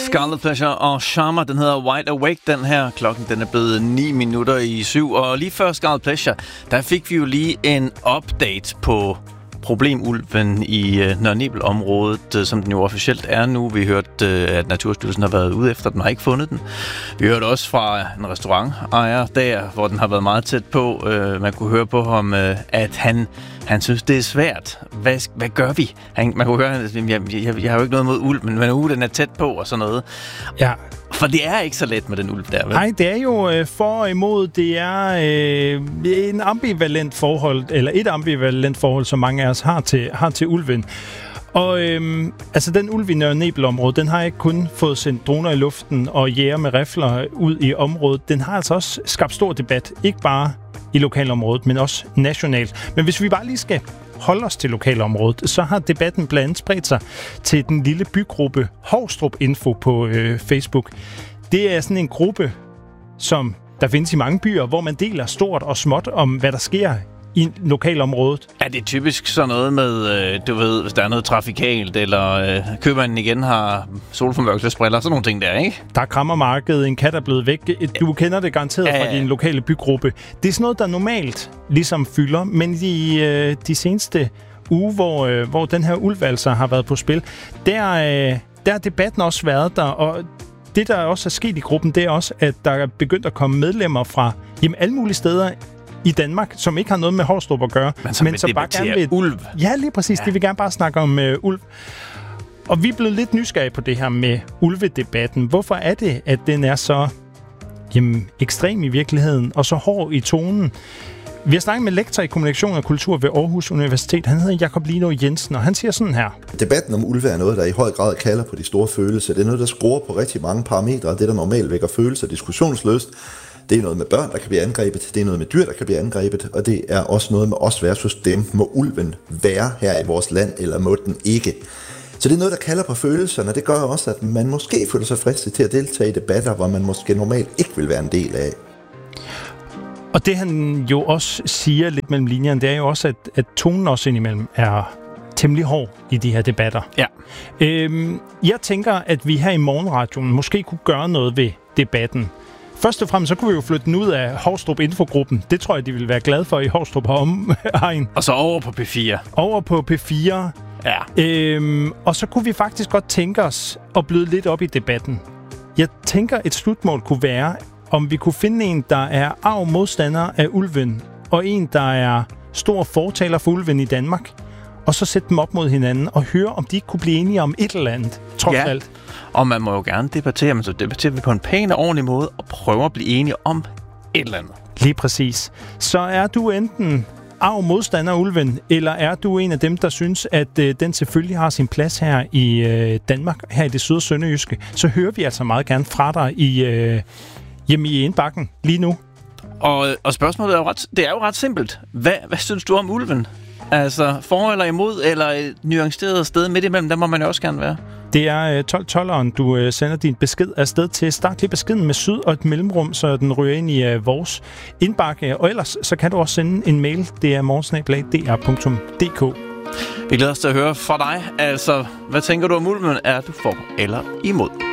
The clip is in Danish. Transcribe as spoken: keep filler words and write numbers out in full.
Scarlet Pleasure og Sharma, den hedder Wide Awake, den her. Klokken den er blevet ni minutter i syv, og lige før Scarlet Pleasure, der fik vi jo lige en update på problemulven i uh, Nørre Nebel-området, uh, som den jo officielt er nu. Vi hørte, uh, at Naturstyrelsen har været ude efter den, har ikke fundet den. Vi hørte også fra en restaurantejer der, hvor den har været meget tæt på. Uh, man kunne høre på ham, uh, at han, han synes, det er svært. Hvad, hvad gør vi? Han, man kunne høre, at jeg, jeg, jeg har jo ikke noget mod ulv, men, men uh, den er tæt på og sådan noget. Ja. For det er ikke så let med den ulv der, vel? Nej, det er jo øh, for og imod. Det er øh, en ambivalent forhold, eller et ambivalent forhold, som mange af os har til, har til ulven. Og øh, altså den ulv i Nørre Nebel-området, den har ikke kun fået sendt droner i luften og jæger med rifler ud i området. Den har altså også skabt stor debat, ikke bare i lokalområdet, men også nationalt. Men hvis vi bare lige skal holde os til lokalområdet, så har debatten blandt andet spredt sig til den lille bygruppe Hovstrup Info på øh, Facebook. Det er sådan en gruppe, som der findes i mange byer, hvor man deler stort og småt om, hvad der sker i lokalområdet. Er det typisk sådan noget med, øh, du ved, hvis der er noget trafikalt, eller øh, købmanden igen har solformørkelsesbriller, sådan nogle ting der, ikke? Der er krammermarkedet, en kat er blevet væk. Du kender det garanteret Æh. fra din lokale bygruppe. Det er sådan noget, der normalt ligesom fylder, men i øh, de seneste uge, hvor, øh, hvor den her ulv altså har været på spil, der, øh, der har debatten også været der, og det, der også er sket i gruppen, det er også, at der er begyndt at komme medlemmer fra jamen, alle mulige steder i Danmark, som ikke har noget med Hovstrup at gøre, men som, men som bare gerne vil ulv. Ja, lige præcis. Ja. De vil gerne bare snakke om uh, ulv. Og vi er blevet lidt nysgerrige på det her med ulvedebatten. Hvorfor er det, at den er så jamen, ekstrem i virkeligheden og så hård i tonen? Vi har snakket med lektor i kommunikation og kultur ved Aarhus Universitet. Han hedder Jakob Lino Jensen, og han siger sådan her. Debatten om ulve er noget, der i høj grad kalder på de store følelser. Det er noget, der skruer på rigtig mange parametre, og det, der normalt vækker følelser diskussionsløst. Det er noget med børn, der kan blive angrebet. Det er noget med dyr, der kan blive angrebet. Og det er også noget med os versus dem. Må ulven være her i vores land, eller må den ikke? Så det er noget, der kalder på følelserne. Det gør også, at man måske føler sig fristet til at deltage i debatter, hvor man måske normalt ikke vil være en del af. Og det han jo også siger lidt mellem linjerne, det er jo også, at, at tonen også indimellem er temmelig hård i de her debatter. Ja. Øhm, jeg tænker, at vi her i Morgenradioen måske kunne gøre noget ved debatten. Først og fremmest, så kunne vi jo flytte den ud af Hovstrup Infogruppen. Det tror jeg, de vil være glade for i Hovstrup og omegn. Og så over på P fire. Over på P fire. Ja. Øhm, og så kunne vi faktisk godt tænke os at bløde lidt op i debatten. Jeg tænker, et slutmål kunne være, om vi kunne finde en, der er arg modstander af ulven, og en, der er stor fortaler for ulven i Danmark, og så sætte dem op mod hinanden og høre, om de ikke kunne blive enige om et eller andet, trods ja. alt. Og man må jo gerne debattere, men så debatterer vi på en pæn og ordentlig måde, og prøver at blive enige om et eller andet. Lige præcis. Så er du enten arg modstander af ulven, eller er du en af dem, der synes, at øh, den selvfølgelig har sin plads her i øh, Danmark, her i det syd- og sønderjyske, så hører vi altså meget gerne fra dig i, øh, hjemme i indbakken lige nu. Og, og spørgsmålet er jo ret, det er jo ret simpelt. Hvad, hvad synes du om ulven? Altså for eller imod, eller et nuanceret sted midt imellem, der må man jo også gerne være. Det er tolv tolveren, du øh, sender din besked afsted til. Start lige beskeden med syd og et mellemrum, så den ryger ind i øh, vores indbakke. Og ellers så kan du også sende en mail. Det er morgensnabel-a d r punktum d k. Vi glæder os til at høre fra dig. Altså, hvad tænker du om ulven? Er du for eller imod?